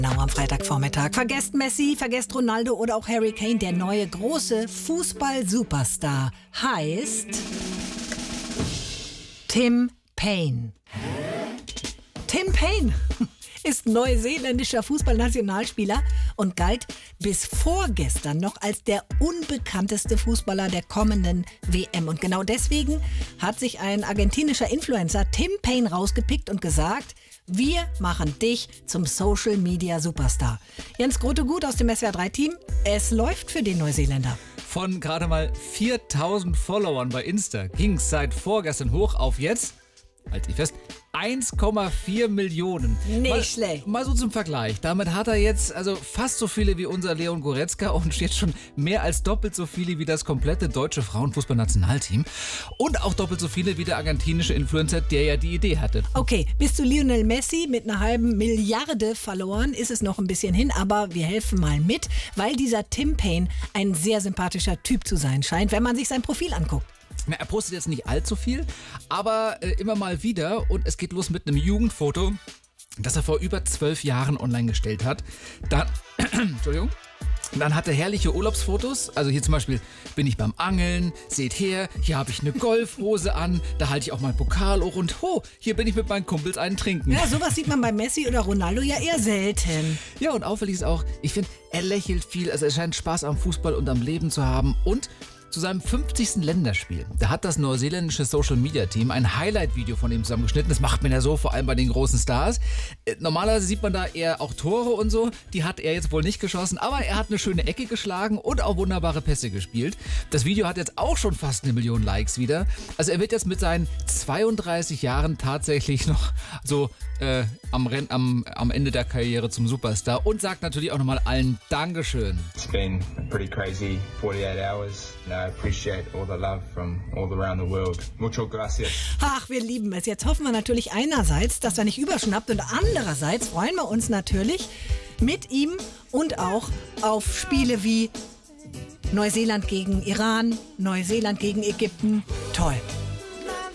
Genau am Freitagvormittag. Vergesst Messi, vergesst Ronaldo oder auch Harry Kane. Der neue große Fußball-Superstar heißt Tim Paine. Tim Paine ist neuseeländischer Fußballnationalspieler und galt bis vorgestern noch als der unbekannteste Fußballer der kommenden WM. Und genau deswegen hat sich ein argentinischer Influencer Tim Paine rausgepickt und gesagt: Wir machen dich zum Social-Media-Superstar. Jens Grotegut aus dem SWR3-Team. Es läuft für den Neuseeländer. Von gerade mal 4000 Followern bei Insta ging es seit vorgestern hoch auf jetzt, halt ich fest, 1,4 Millionen. Nicht schlecht. Mal so zum Vergleich. Damit hat er jetzt also fast so viele wie unser Leon Goretzka und jetzt schon mehr als doppelt so viele wie das komplette deutsche Frauenfußballnationalteam. Und auch doppelt so viele wie der argentinische Influencer, der ja die Idee hatte. Okay, bis zu Lionel Messi mit einer halben Milliarde verloren ist es noch ein bisschen hin, aber wir helfen mal mit, weil dieser Tim Paine ein sehr sympathischer Typ zu sein scheint, wenn man sich sein Profil anguckt. Na, er postet jetzt nicht allzu viel, aber immer mal wieder, und es geht los mit einem Jugendfoto, das er vor über 12 Jahren online gestellt hat. Dann, Entschuldigung. Dann hat er herrliche Urlaubsfotos, also hier zum Beispiel bin ich beim Angeln, seht her, hier habe ich eine Golfhose an, da halte ich auch mein Pokal hoch und hier bin ich mit meinen Kumpels einen trinken. Ja, sowas sieht man bei Messi oder Ronaldo ja eher selten. Ja, und auffällig ist auch, ich finde, er lächelt viel, also er scheint Spaß am Fußball und am Leben zu haben. Und zu seinem 50. Länderspiel, da hat das neuseeländische Social-Media-Team ein Highlight-Video von ihm zusammengeschnitten. Das macht man ja so, vor allem bei den großen Stars. Normalerweise sieht man da eher auch Tore und so. Die hat er jetzt wohl nicht geschossen, aber er hat eine schöne Ecke geschlagen und auch wunderbare Pässe gespielt. Das Video hat jetzt auch schon fast 1 Million Likes wieder. Also er wird jetzt mit seinen 32 Jahren tatsächlich noch so am Ende der Karriere zum Superstar und sagt natürlich auch nochmal allen Dankeschön. It's been a pretty crazy 48 hours. I appreciate all the love from all around the world. Muchas gracias. Ach, wir lieben es. Jetzt hoffen wir natürlich einerseits, dass er nicht überschnappt, und andererseits freuen wir uns natürlich mit ihm und auch auf Spiele wie Neuseeland gegen Iran, Neuseeland gegen Ägypten. Toll.